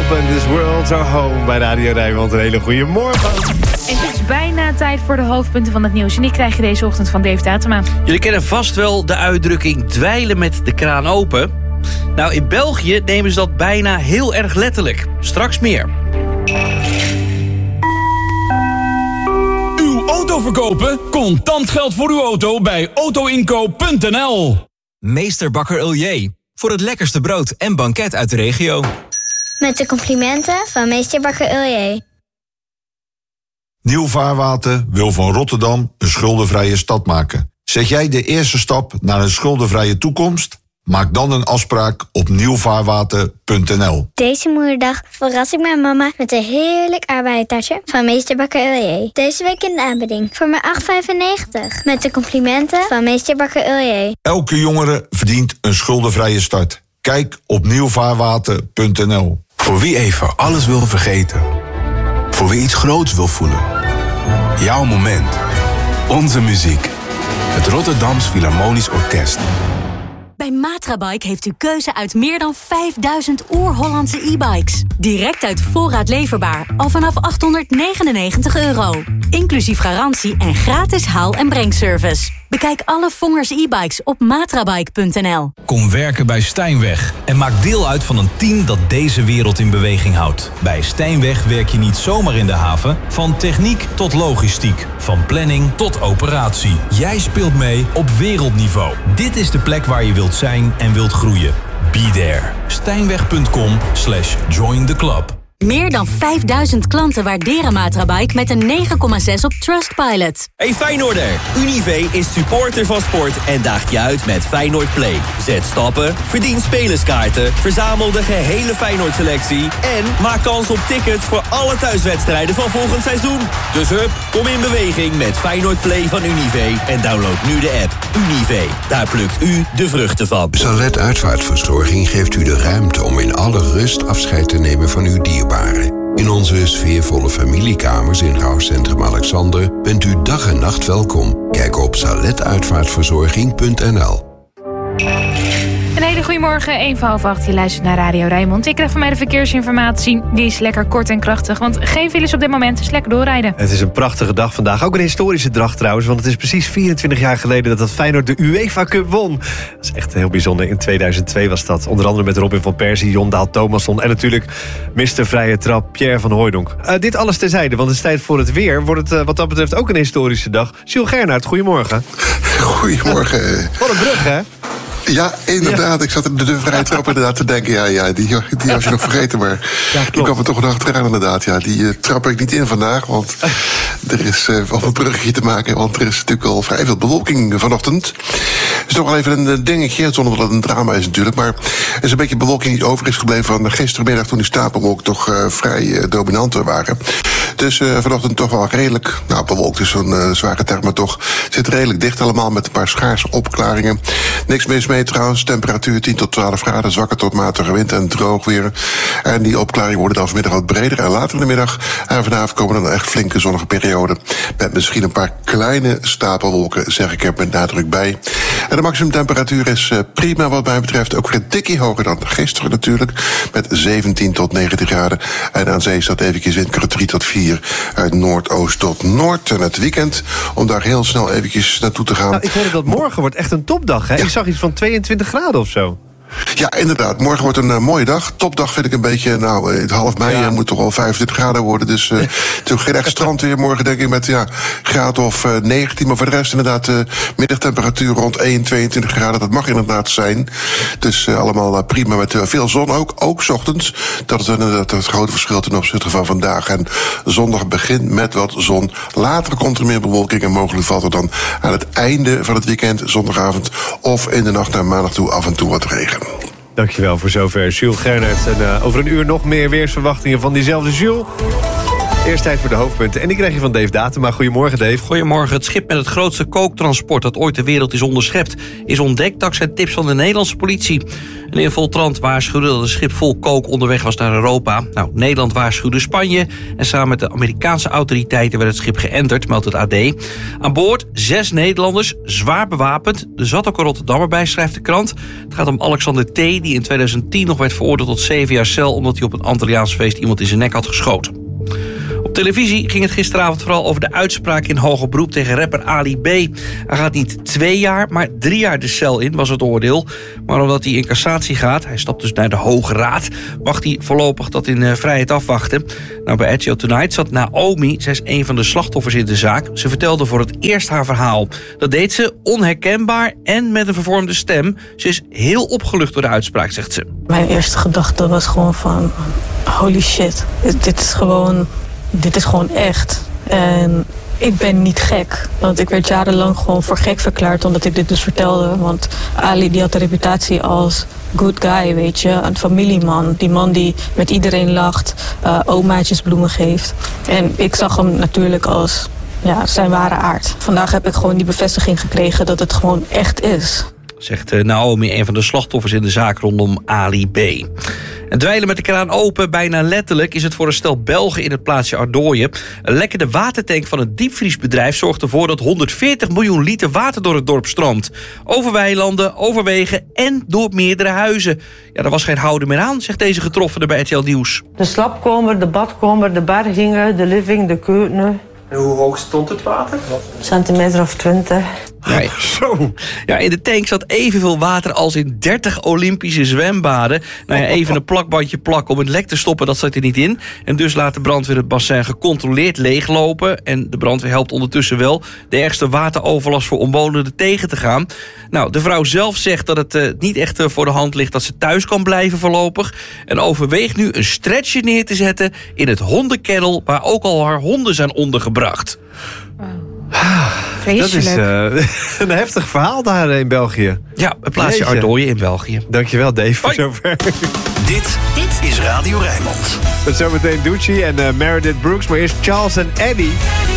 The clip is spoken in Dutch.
Open, This World's Our Home bij Radio Rijnmond. Een hele goede morgen. Het is bijna tijd voor de hoofdpunten van het nieuws. En die krijg je deze ochtend van Dave Tatema. Jullie kennen vast wel de uitdrukking dweilen met de kraan open. Nou, in België nemen ze dat bijna heel erg letterlijk. Straks meer. Uw auto verkopen? Contant geld voor uw auto bij autoinkoop.nl. Meester Bakker Uljee. Voor het lekkerste brood en banket uit de regio. Met de complimenten van Meester Bakker Uljee. Nieuw Vaarwater wil van Rotterdam een schuldenvrije stad maken. Zet jij de eerste stap naar een schuldenvrije toekomst? Maak dan een afspraak op nieuwvaarwater.nl. Deze moederdag verras ik mijn mama met een heerlijk aardbeientasje van Meester Bakker Uljee. Deze week in de aanbieding voor maar €8,95. Met de complimenten van Meester Bakker Uljee. Elke jongere verdient een schuldenvrije start. Kijk op nieuwvaarwater.nl. Voor wie even alles wil vergeten. Voor wie iets groots wil voelen. Jouw moment. Onze muziek. Het Rotterdams Philharmonisch Orkest. Bij Matrabike heeft u keuze uit meer dan 5000 oer-Hollandse e-bikes. Direct uit voorraad leverbaar, al vanaf €899. Inclusief garantie en gratis haal- en brengservice. Bekijk alle Vongers e-bikes op matrabike.nl. Kom werken bij Stijnweg en maak deel uit van een team dat deze wereld in beweging houdt. Bij Stijnweg werk je niet zomaar in de haven. Van techniek tot logistiek. Van planning tot operatie. Jij speelt mee op wereldniveau. Dit is de plek waar je wilt zijn en wilt groeien. Be there. Stijnweg.com/join the club. Meer dan 5000 klanten waarderen Matrabike met een 9,6 op Trustpilot. Hey Feyenoorder, Univé is supporter van sport en daagt je uit met Feyenoord Play. Zet stappen, verdien spelerskaarten, verzamel de gehele Feyenoord-selectie en maak kans op tickets voor alle thuiswedstrijden van volgend seizoen. Dus hup, kom in beweging met Feyenoord Play van Univé en download nu de app. Univé, daar plukt u de vruchten van. Salet Uitvaartverzorging geeft u de ruimte om in alle rust afscheid te nemen van uw dierbaren. In onze sfeervolle familiekamers in rouwcentrum Alexander bent u dag en nacht welkom. Kijk op saletuitvaartverzorging.nl. Een hele goede morgen, 7:30. Je luistert naar Radio Rijnmond. Ik krijg van mij de verkeersinformatie. Die is lekker kort en krachtig, want geen files op dit moment. Dus lekker doorrijden. Het is een prachtige dag vandaag. Ook een historische dag trouwens, want het is precies 24 jaar geleden dat Feyenoord de UEFA Cup won. Dat is echt heel bijzonder. In 2002 was dat. Onder andere met Robin van Persie, Jon Dahl Tomasson en natuurlijk Mr. Vrije Trap, Pierre van Hooijdonk. Dit alles terzijde, want het is tijd voor het weer. Wordt het wat dat betreft ook een historische dag. Jules Gernaert, goedemorgen. Goedemorgen. Wat een brug, hè? Ja, inderdaad. Ja. Ik zat in de vrije trap inderdaad te denken. Ja, die was je nog vergeten, maar die kwam er toch nog achteraan inderdaad. Ja, die trap ik niet in vandaag, want er is wel een bruggetje te maken. Want er is natuurlijk al vrij veel bewolking vanochtend. Het is nog wel even een dingetje, zonder dat het een drama is natuurlijk. Maar er is een beetje bewolking die over is gebleven van gistermiddag, toen die stapelwolken toch vrij dominant waren. Dus vanochtend toch wel redelijk, bewolkt is zo'n zware term, maar toch zit redelijk dicht allemaal met een paar schaarse opklaringen. Niks mis mee trouwens, temperatuur 10 tot 12 graden, zwakke tot matige wind en droog weer. En die opklaringen worden dan vanmiddag wat breder en later in de middag en vanavond komen dan echt flinke zonnige perioden. Met misschien een paar kleine stapelwolken, zeg ik er met nadruk bij. En de maximumtemperatuur is prima wat mij betreft, ook weer dikkie hoger dan gisteren natuurlijk, met 17 tot 19 graden. En aan zee staat eventjes windkracht 3 tot 4 uit noordoost tot noord. En het weekend, om daar heel snel eventjes naartoe te gaan. Nou, ik hoorde dat morgen wordt echt een topdag, hè? Ja. Ik zag iets van 22 graden of zo. Ja, inderdaad. Morgen wordt een mooie dag. Topdag vind ik een beetje, het half mei moet toch al 25 graden worden. Dus het is ook geen echt strandweer morgen, denk ik, met graad of 19. Maar voor de rest inderdaad middagtemperatuur rond 1, 22 graden. Dat mag inderdaad zijn. Dus allemaal prima met veel zon ook 's ochtends. Dat is inderdaad het grote verschil ten opzichte van vandaag. En zondag begint met wat zon. Later komt er meer bewolking en mogelijk valt er dan aan het einde van het weekend, zondagavond of in de nacht naar maandag toe af en toe wat regen. Dankjewel voor zover, Jules Gernaert. En over een uur nog meer weersverwachtingen van diezelfde Jules. Eerst tijd voor de hoofdpunten. En die krijg je van Dave Datema. Goedemorgen, Dave. Goedemorgen. Het schip met het grootste kooktransport dat ooit ter wereld is onderschept is ontdekt dankzij tips van de Nederlandse politie. Een infiltrant waarschuwde dat een schip vol kook onderweg was naar Europa. Nou, Nederland waarschuwde Spanje en samen met de Amerikaanse autoriteiten werd het schip geënterd, meldt het AD. Aan boord 6 Nederlanders, zwaar bewapend. Er zat ook een Rotterdammer bij, schrijft de krant. Het gaat om Alexander T., die in 2010 nog werd veroordeeld tot 7 jaar cel omdat hij op een Antilliaans feest iemand in zijn nek had geschoten. Op televisie ging het gisteravond vooral over de uitspraak in hoger beroep tegen rapper Ali B. Hij gaat niet 2 jaar, maar 3 jaar de cel in, was het oordeel. Maar omdat hij in cassatie gaat, hij stapt dus naar de Hoge Raad, mag hij voorlopig dat in vrijheid afwachten. Nou, bij RTL Tonight zat Naomi, zij is een van de slachtoffers in de zaak. Ze vertelde voor het eerst haar verhaal. Dat deed ze onherkenbaar en met een vervormde stem. Ze is heel opgelucht door de uitspraak, zegt ze. Mijn eerste gedachte was gewoon van, holy shit, dit is gewoon echt. En ik ben niet gek. Want ik werd jarenlang gewoon voor gek verklaard omdat ik dit dus vertelde. Want Ali die had de reputatie als good guy, weet je. Een familieman. Die man die met iedereen lacht. Omaatjes bloemen geeft. En ik zag hem natuurlijk als zijn ware aard. Vandaag heb ik gewoon die bevestiging gekregen dat het gewoon echt is. Zegt Naomi, een van de slachtoffers in de zaak rondom Ali B. En dweilen met de kraan open, bijna letterlijk, is het voor een stel Belgen in het plaatsje Ardooien. Een lekkende watertank van een diepvriesbedrijf zorgt ervoor dat 140 miljoen liter water door het dorp stroomt. Over weilanden, over wegen en door meerdere huizen. Ja, er was geen houden meer aan, zegt deze getroffene bij RTL Nieuws. De slaapkamer, de badkamer, de bergingen, de living, de keuken. En hoe hoog stond het water? Centimeter of 20. Ja, in de tank zat evenveel water als in 30 Olympische zwembaden. Nou ja, even een plakbandje plakken om het lek te stoppen, dat zat er niet in. En dus laat de brandweer het bassin gecontroleerd leeglopen. En de brandweer helpt ondertussen wel de ergste wateroverlast voor omwonenden tegen te gaan. Nou, de vrouw zelf zegt dat het niet echt voor de hand ligt dat ze thuis kan blijven voorlopig. En overweegt nu een stretcher neer te zetten in het hondenkennel waar ook al haar honden zijn ondergebracht. Dat is een heftig verhaal daar in België. Ja, het plaatsje Ardooien in België. Dankjewel, Dave, voor zover. Dit is Radio Rijnmond. Met zometeen Doechie en Meredith Brooks, maar eerst Charles en Eddie.